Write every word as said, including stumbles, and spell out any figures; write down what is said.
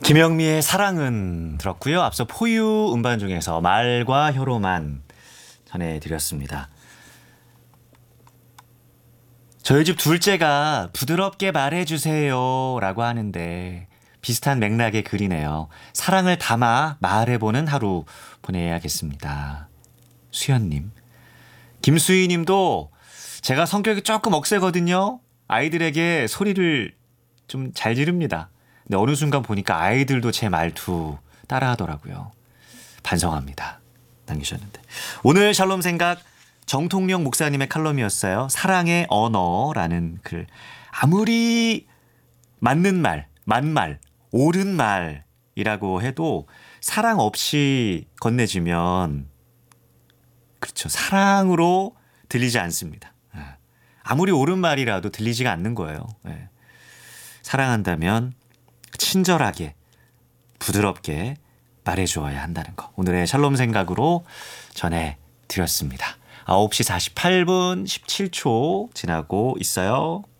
김영미의 사랑은 들었고요. 앞서 포유 음반 중에서 말과 혀로만 전해드렸습니다. 저희 집 둘째가 부드럽게 말해주세요 라고 하는데 비슷한 맥락의 글이네요. 사랑을 담아 말해보는 하루 보내야겠습니다. 수연님. 김수희님도 제가 성격이 조금 억세거든요. 아이들에게 소리를 좀 잘 지릅니다. 근데 어느 순간 보니까 아이들도 제 말투 따라하더라고요. 반성합니다. 남기셨는데. 오늘 샬롬 생각 정통령 목사님의 칼럼이었어요. 사랑의 언어라는 글. 아무리 맞는 말, 만말, 옳은 말이라고 해도 사랑 없이 건네지면 그렇죠. 사랑으로 들리지 않습니다. 아무리 옳은 말이라도 들리지가 않는 거예요. 사랑한다면 친절하게 부드럽게 말해주어야 한다는 거. 오늘의 샬롬 생각으로 전해드렸습니다. 아홉 시 사십팔 분 십칠 초 지나고 있어요.